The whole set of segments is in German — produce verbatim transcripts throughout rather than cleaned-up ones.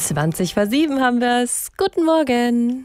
zwanzig vor sieben haben wir es. Guten Morgen.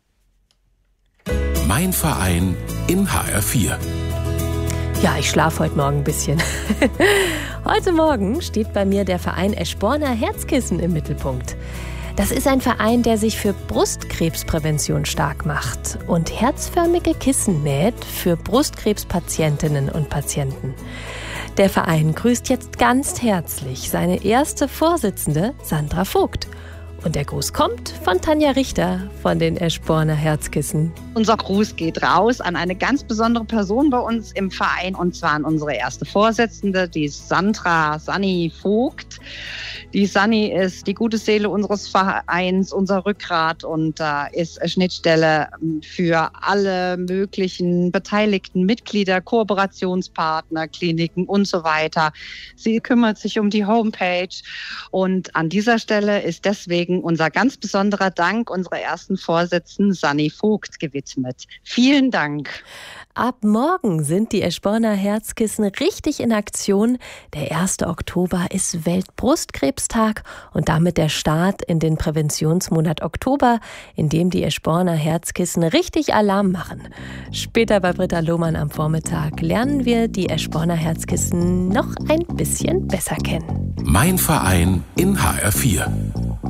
Mein Verein in H R vier. Ja, ich schlafe heute Morgen ein bisschen. Heute Morgen steht bei mir der Verein Eschborner Herzkissen im Mittelpunkt. Das ist ein Verein, der sich für Brustkrebsprävention stark macht und herzförmige Kissen näht für Brustkrebspatientinnen und Patienten. Der Verein grüßt jetzt ganz herzlich seine erste Vorsitzende, Sandra Vogt. Und der Gruß kommt von Tanja Richter von den Eschborner Herzkissen. Unser Gruß geht raus an eine ganz besondere Person bei uns im Verein, und zwar an unsere erste Vorsitzende, die Sandra Sanni Vogt. Die Sanni ist die gute Seele unseres Vereins, unser Rückgrat, und äh, ist eine Schnittstelle für alle möglichen beteiligten Mitglieder, Kooperationspartner, Kliniken und so weiter. Sie kümmert sich um die Homepage, und an dieser Stelle ist deswegen unser ganz besonderer Dank unserer ersten Vorsitzenden Sanni Vogt gewidmet. Vielen Dank. Ab morgen sind die Eschborner Herzkissen richtig in Aktion. Der erste Oktober ist Weltbrustkrebstag und damit der Start in den Präventionsmonat Oktober, in dem die Eschborner Herzkissen richtig Alarm machen. Später bei Britta Lohmann am Vormittag lernen wir die Eschborner Herzkissen noch ein bisschen besser kennen. Mein Verein in H R vier.